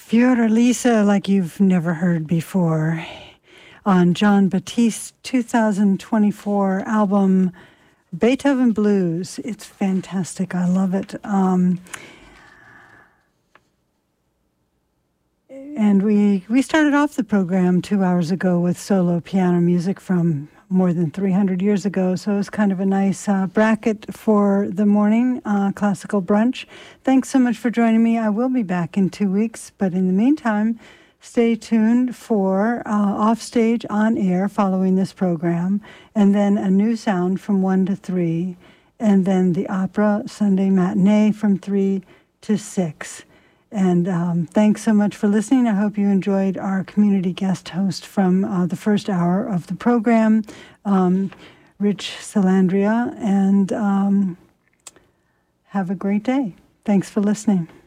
Fiordalisa, like you've never heard before, on Jon Batiste's 2024 album, Beethoven Blues. It's fantastic. I love it. And we started off the program 2 hours ago with solo piano music from more than 300 years ago, so it was kind of a nice bracket for the morning classical brunch. Thanks so much for joining me. I will be back in 2 weeks, but in the meantime, stay tuned for Offstage on Air following this program, and then a new sound from 1 to 3, and then the opera Sunday matinee from 3 to 6. And thanks so much for listening. I hope you enjoyed our community guest host from the first hour of the program, Rich Salandria, and have a great day. Thanks for listening.